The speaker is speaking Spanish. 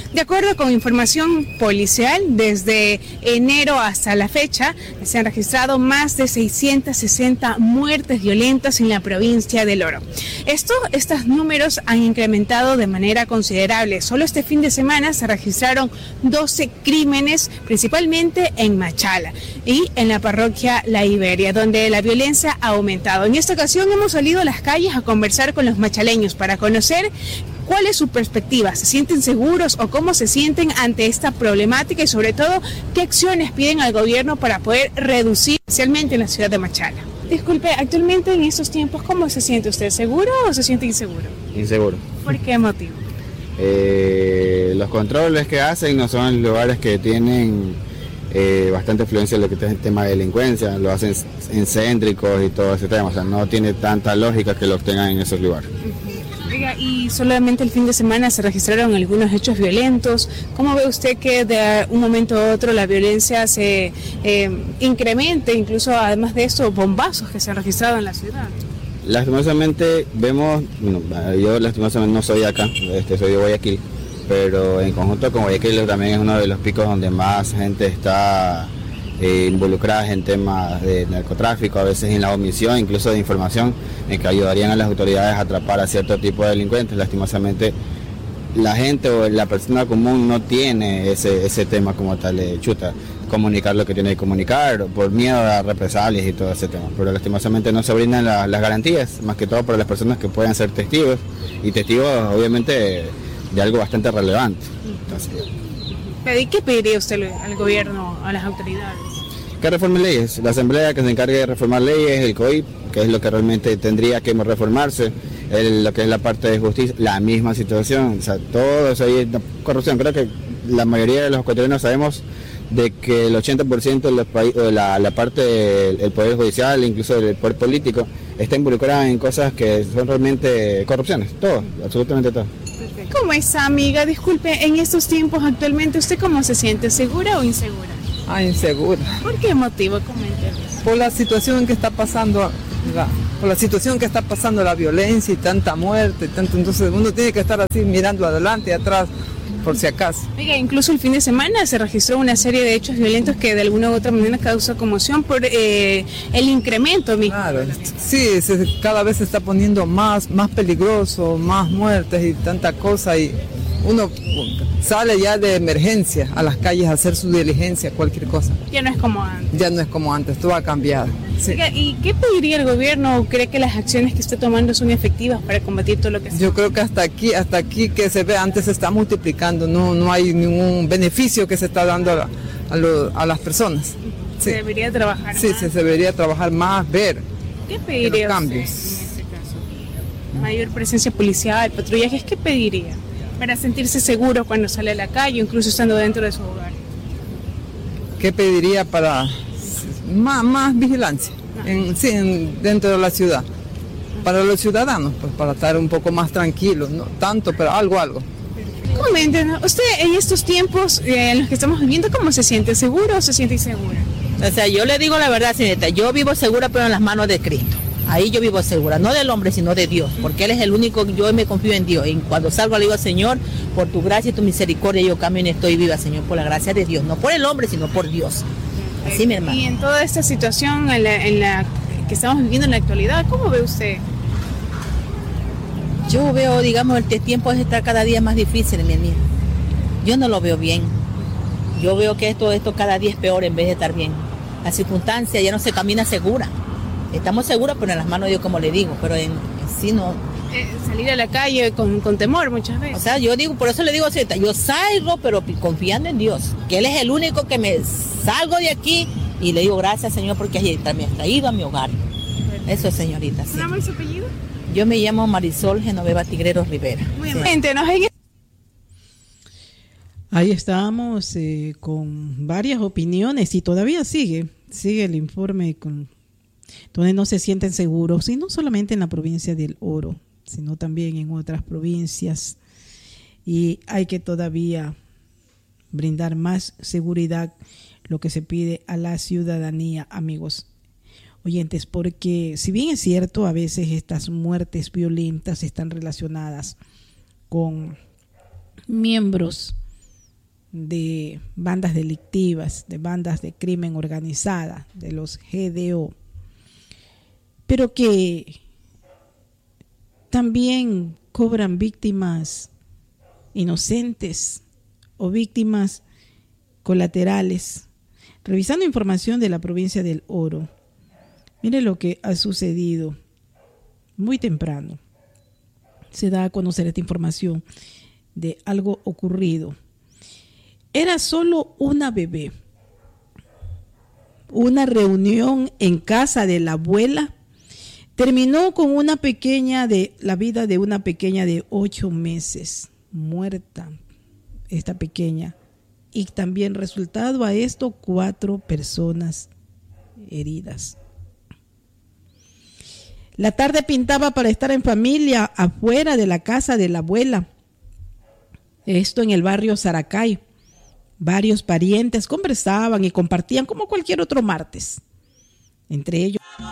De acuerdo con información policial, desde enero hasta la fecha se han registrado más de 660 muertes violentas en la provincia del Oro. Estos números han incrementado de manera considerable. Solo este fin de semana se registraron 12 crímenes, principalmente en Machala y en la parroquia La Iberia, donde la violencia ha aumentado. En esta ocasión hemos salido a las calles a conversar con los machaleños para conocer cuál es su perspectiva, ¿se sienten seguros o cómo se sienten ante esta problemática y sobre todo qué acciones piden al gobierno para poder reducir, especialmente en la ciudad de Machala? Disculpe, actualmente en estos tiempos, ¿cómo se siente usted? ¿Seguro o se siente inseguro? Inseguro. ¿Por qué motivo? Los controles que hacen no son lugares que tienen bastante influencia en lo que es el tema de delincuencia, lo hacen en céntricos y todo ese tema, o sea, no tiene tanta lógica que lo tengan en esos lugares. Oiga, y solamente el fin de semana se registraron algunos hechos violentos. ¿Cómo ve usted que de un momento a otro la violencia se incremente, incluso además de eso, bombazos que se han registrado en la ciudad? Lastimosamente vemos, yo lastimosamente no soy acá, soy de Guayaquil, pero en conjunto con Guayaquil también es uno de los picos donde más gente está involucradas en temas de narcotráfico, a veces en la omisión, incluso de información, en que ayudarían a las autoridades a atrapar a cierto tipo de delincuentes. Lastimosamente, la gente o la persona común no tiene ese tema como tal de comunicar lo que tiene que comunicar, por miedo a represalias y todo ese tema. Pero lastimosamente no se brindan las garantías, más que todo para las personas que puedan ser testigos, y testigos obviamente de algo bastante relevante. Entonces, ¿y qué pediría usted al gobierno, a las autoridades? Que reforme leyes, la asamblea que se encargue de reformar leyes, el COIP, que es lo que realmente tendría que reformarse, lo que es la parte de justicia, la misma situación, o sea, todo eso ahí, corrupción. Creo que la mayoría de los ecuatorianos sabemos de que el 80% de los países, la parte del poder judicial, incluso del poder político, está involucrada en cosas que son realmente corrupciones, todo, absolutamente todo. ¿Cómo es, amiga? Disculpe, en estos tiempos actualmente, ¿usted cómo se siente? ¿Segura o insegura? Insegura. ¿Por qué motivo? Coménteme. Por la situación que está pasando, la violencia y tanta muerte, entonces uno tiene que estar así mirando adelante y atrás, por si acaso. Oiga, incluso el fin de semana se registró una serie de hechos violentos que de alguna u otra manera causó conmoción por el incremento mismo. Claro, sí, cada vez se está poniendo más peligroso, más muertes y tanta cosa, y uno sale ya de emergencia a las calles a hacer su diligencia, cualquier cosa. Ya no es como antes. Ya no es como antes, todo ha cambiado. Sí. Oiga, ¿y qué pediría el gobierno? ¿Cree que las acciones que está tomando son efectivas para combatir todo lo que Yo creo que hasta aquí que se ve, antes se está multiplicando, no hay ningún beneficio que se está dando a las personas. Se debería trabajar más. Sí, se debería trabajar más, ver ¿Qué pediría los cambios? usted en este caso? Mayor presencia policial, patrullajes, ¿qué pediría? Para sentirse seguro cuando sale a la calle, incluso estando dentro de su hogar. ¿Qué pediría para más vigilancia dentro de la ciudad? Para los ciudadanos, pues para estar un poco más tranquilos, no tanto, pero algo. Coméntenos, usted en estos tiempos en los que estamos viviendo, ¿cómo se siente? ¿Seguro o se siente insegura? O sea, yo le digo la verdad, señorita, yo vivo segura pero en las manos de Cristo. Ahí yo vivo segura, no del hombre, sino de Dios, porque Él es el único, yo me confío en Dios. Y cuando salgo le digo, Señor, por tu gracia y tu misericordia yo camino y estoy viva, Señor, por la gracia de Dios. No por el hombre, sino por Dios. Así, mi hermano. Y en toda esta situación en la que estamos viviendo en la actualidad, ¿cómo ve usted? Yo veo, digamos, el tiempo está cada día más difícil, mi hermana. Yo no lo veo bien. Yo veo que esto cada día es peor en vez de estar bien. La circunstancia ya no se camina segura. Estamos seguros, pero en las manos de Dios, como le digo, pero en sí no. Salir a la calle con temor muchas veces. O sea, yo digo, por eso le digo, señorita, yo salgo, pero confiando en Dios, que Él es el único que me salgo de aquí y le digo gracias, Señor, porque me has traído a mi hogar. Eso es, señorita. ¿Su nombre y su apellido? Yo me llamo Marisol Genoveva Tigreros Rivera. Muy bien, Ahí estábamos con varias opiniones y todavía sigue el informe donde no se sienten seguros, y no solamente en la provincia del Oro, sino también en otras provincias, y hay que todavía brindar más seguridad, lo que se pide a la ciudadanía, amigos oyentes, porque si bien es cierto, a veces estas muertes violentas están relacionadas con miembros de bandas delictivas, de bandas de crimen organizada, de los GDO, pero que también cobran víctimas inocentes o víctimas colaterales. Revisando información de la provincia del Oro, mire lo que ha sucedido muy temprano. Se da a conocer esta información de algo ocurrido. Era solo una bebé. Una reunión en casa de la abuela terminó con la vida de una pequeña de 8 meses, muerta esta pequeña. Y también resultado a esto 4 personas heridas. La tarde pintaba para estar en familia afuera de la casa de la abuela. Esto en el barrio Saracay. Varios parientes conversaban y compartían como cualquier otro martes. Entre ellos